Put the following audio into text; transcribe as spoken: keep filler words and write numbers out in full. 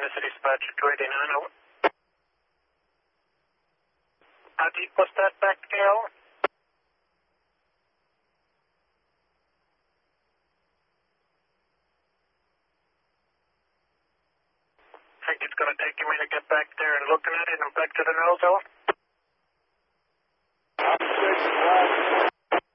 Mesa Dispatch two eighty-nine, over. How deep was that back tail? Think it's going to take a minute to get back there and looking at it and back to the nose, over. six,